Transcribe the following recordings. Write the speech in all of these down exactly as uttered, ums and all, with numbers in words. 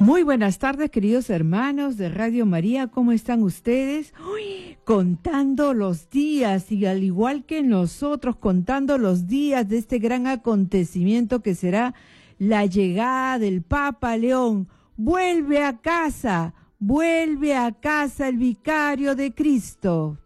Muy buenas tardes, queridos hermanos de Radio María, ¿cómo están ustedes? Uy, contando los días y al igual que nosotros, contando los días de este gran acontecimiento que será la llegada del Papa León. Vuelve a casa, vuelve a casa el vicario de Cristo.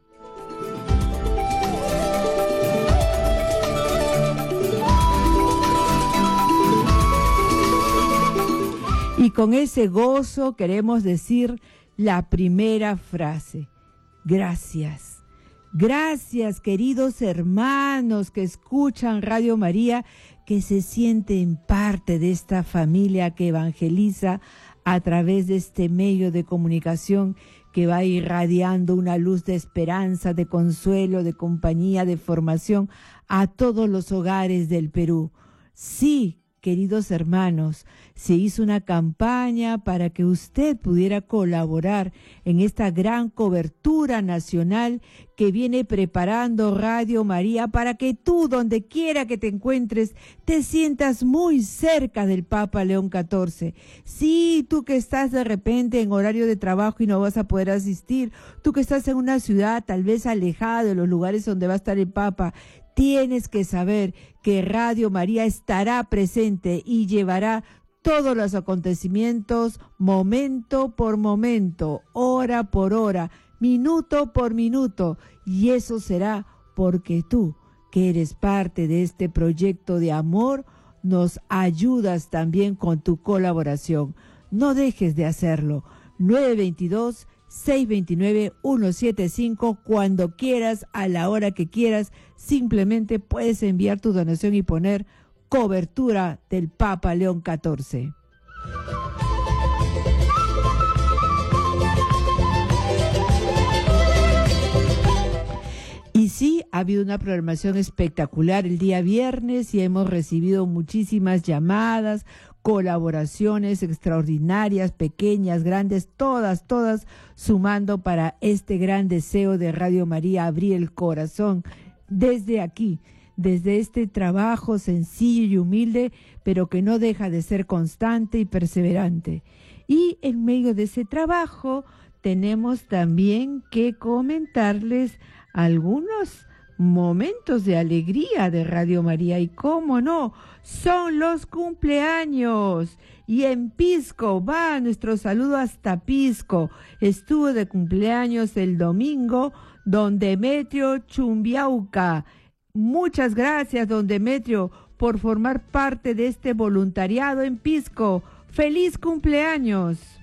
Y con ese gozo queremos decir la primera frase. Gracias. Gracias, queridos hermanos que escuchan Radio María, que se sienten parte de esta familia que evangeliza a través de este medio de comunicación que va irradiando una luz de esperanza, de consuelo, de compañía, de formación a todos los hogares del Perú. Sí, queridos hermanos, se hizo una campaña para que usted pudiera colaborar en esta gran cobertura nacional que viene preparando Radio María para que tú, donde quiera que te encuentres, te sientas muy cerca del Papa León catorce. Sí, tú que estás de repente en horario de trabajo y no vas a poder asistir, tú que estás en una ciudad tal vez alejada de los lugares donde va a estar el Papa, tienes que saber que Radio María estará presente y llevará todos los acontecimientos momento por momento, hora por hora, minuto por minuto. Y eso será porque tú, que eres parte de este proyecto de amor, nos ayudas también con tu colaboración. No dejes de hacerlo. nueve dos dos, seis dos nueve, uno siete cinco, cuando quieras, a la hora que quieras, simplemente puedes enviar tu donación y poner cobertura del Papa León catorce. Y sí, ha habido una programación espectacular el día viernes y hemos recibido muchísimas llamadas, colaboraciones extraordinarias, pequeñas, grandes, todas, todas sumando para este gran deseo de Radio María, abrir el corazón desde aquí, desde este trabajo sencillo y humilde, pero que no deja de ser constante y perseverante. Y en medio de ese trabajo tenemos también que comentarles algunos momentos de alegría de Radio María, y cómo no, son los cumpleaños. Y en Pisco va nuestro saludo hasta Pisco. Estuvo de cumpleaños el domingo don Demetrio Chumbiauca. Muchas gracias, don Demetrio, por formar parte de este voluntariado en Pisco. ¡Feliz cumpleaños!